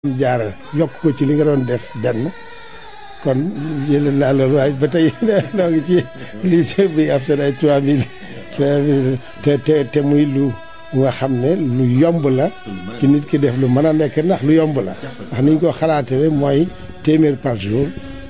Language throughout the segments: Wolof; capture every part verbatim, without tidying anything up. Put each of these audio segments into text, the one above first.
jaara yokk ko ci li nga doon def benn kon jëlee naa loolu waaye ba tey noo ngi ci lycée bi am seen ay trois mille trois mille te te te muy lu nga xam ne lu yomb la ci nit ki def lu mën a nekk ndax lu yomb la ndax niñ ko xalaatee mooy téeméer par jour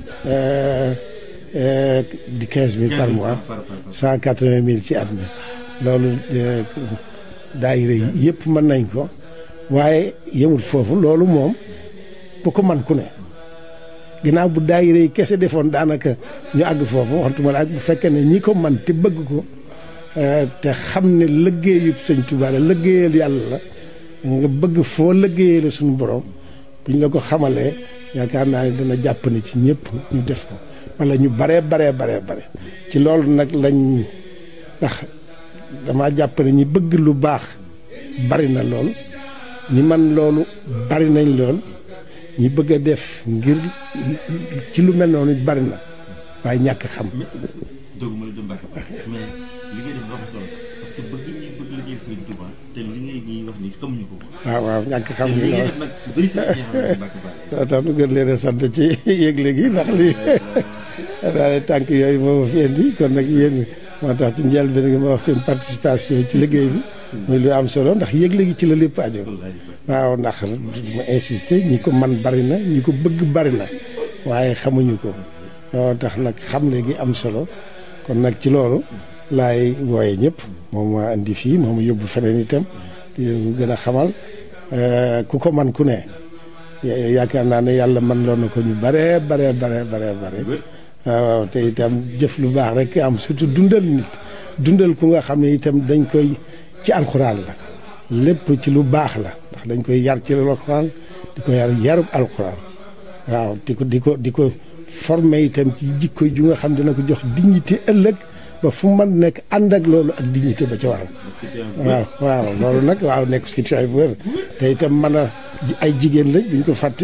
di quinze mille par mois cent quatre-vingt mille ci at mi loolu daayira yëpp mën nañ ko waaye yemul foofu loolu moom bu ko man ku ne ginnaaw bu daayira yi kese defoon daanaka ñu àgg foofu waxtuma la ak bu fekkee ne ñi ko man te bëgg ko te xam ne liggéeyub sëñ Tuubaa la liggéeyal yàlla la nga bëgg foo liggéeyee la suñu borom buñ la ko xamalee yaakaar naa ne dana jàpp ne ci ñëpp ñu def ko wala ñu baree baree baree bare ci loolu nag lañ ndax dama jàpp ne ñi bëgg lu baax bari na lool ñi man loolu bari nañ lool ñi bëgg a def ngir ci lu mel noonu bari na waaye ñàkk xam. doogu ma la dem Mbacke mais li ngay def dafa solo parce que bëgg ñi bëgg liggéey Serigne Touba te li ngay ñuy wax ni xamuñu ko. waaw waaw ñàkk xam gi loolu nag bëri sa ñi xam ne Mbacke Balla. waaw tax nu gën leen a sant ci yëgle gi ndax lii daal tànk yooyu moo fi indi kon nag yéen moo tax ci njëlbéen gi ma wax seen participation ci liggéey bi. muy lu am solo ndax yëgle gi ci la lépp aju. waaw ndax ma insister ñi ko man bari na ñi ko bëgg bari na waaye xamuñu ko loolu tax nag xamle gi am solo kon nag ci loolu laay wooye ñëpp moom maa indi fii moom yóbbu feneen itam di leen gën a xamal ku ko man ku ne yaakaar naa ne yàlla man loon na ko ñu bare bare bare bare bare waaw te itam jëf lu baax rek am surtout dundal nit dundal ku nga xam ne itam dañ koy ci alxuraan la lépp ci lu baax la ndax dañ koy yar ci alxuraan di ko yar yarub alxuraan waaw di ko di ko di ko formé itam ci jikko ju nga xam dina ko jox dignité ëllëg ba fu mu mën nekk ànd ak loolu ak dignité ba ca waral waaw waaw loolu nag waaw nekk citoyen bu wér te itam mën a ay jigéen lañ buñ ko fàtte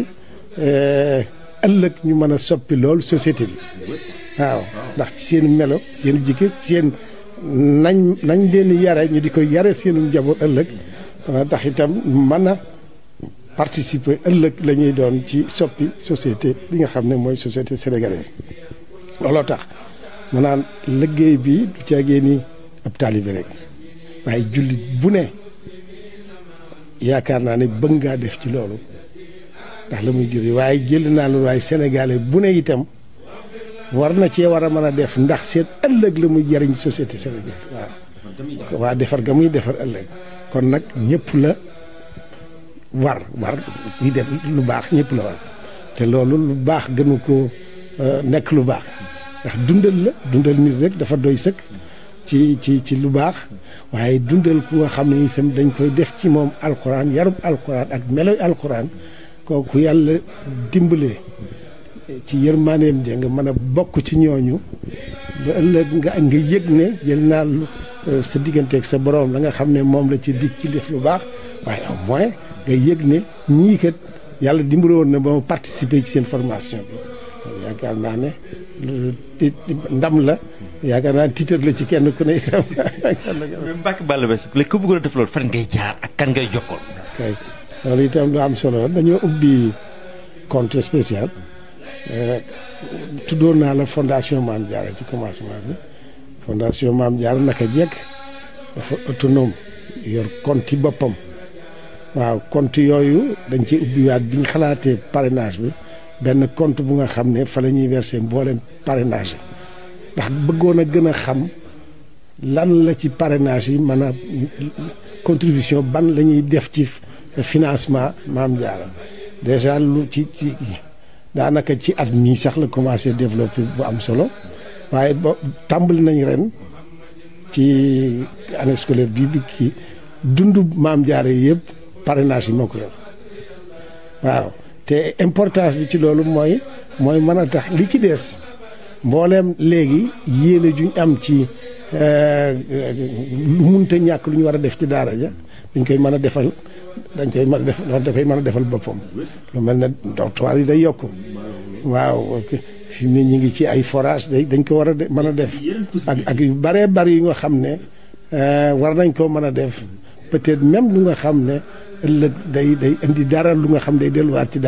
ëllëg ñu mën a soppi loolu société bi waaw ndax ci seen melo seen jikko seen nañ nañ leen yare ñu di ko yare seenu njaboot ëllëg tax itam mën a participer ëllëg la ñuy doon ci soppi société bi nga xam ne mooy société sénégalaise looloo tax mu naan liggéey bi du caagee ni ab taalibe rek waaye jullit bu ne yaakaar naa ne bëgg ngaa def ci loolu ndax la muy juri waaye jël naa loolu waaye sénégalais bu ne itam war na cee war a mën a def ndax seen ëllëg la muy jariñ société sénégalaise waaw waa defar ga muy defar ëllëg kon nag ñëpp la war war yi def lu baax ñëpp la war te loolu lu baax gënu ko nekk lu baax ndax dundal la dundal nit rek dafa doy sëkk ci ci ci lu baax waaye dundal ku nga xam ne itam dañ koy def ci moom alxuraan yarub alxuraan ak meloy alxuraan kooku yàlla dimbalee ci yërmaaneem ja nga mën a bokk ci ñooñu ba ëllëg nga nga yëg ne jël naa sa digganteeg sa borom la nga xam ne moom la ci dig ci def lu baax waaye au moins nga yëg ne ñii kat yàlla dimbale woon na ba ma participer ci seen formation bi yaakaar naa ne ndam la yaakaar naa tiitar la ci kenn ku ne itam. Mbacke Balla Basse léegi ku bëggoon a def loolu fan ngay jaar ak kan ngay jokkoon. kay loolu itam lu am solo la dañoo ubbi compte spécial. tuddoon naa la fondation Maam Diarra ci commencement bi fondation Maam Diarra naka jekk dafa autonome yor compte yi boppam waaw compte yooyu dañ ci ubbiwaat bi ñu xalaatee parrainage bi benn compte bu nga xam ne fa la ñuy verser mboolem parrainage yi ndax bëggoon a gën a xam lan la ci parrainage yi mën a contribution ban la ñuy def ci financement Maam Diarra déjà lu ci ci daanaka ci at mii sax la commencé développé bu am solo waaye ba tàmbali nañ ren ci année scolaire bii bi kii dundu Maam Diarra yëpp parrainage yi moo ko yor waaw te importance bi ci loolu mooy mooy mën a tax li ci des mbooleem léegi yéene juñ am ci lu munta ñàkk lu ñu war a def ci daara ja dañ koy mën a defal dañ koy mën a def da koy mën a defal boppam lu mel ne dortoir yi day yokk waaw fi mu ne ñu ngi ci ay forage day dañ ko war a mën a def ak ak yu bëree bëri yu nga xam ne war nañ koo mën a def peut-être même lu nga xam ne ëllëg day day indi dara lu nga xam day delluwaat ci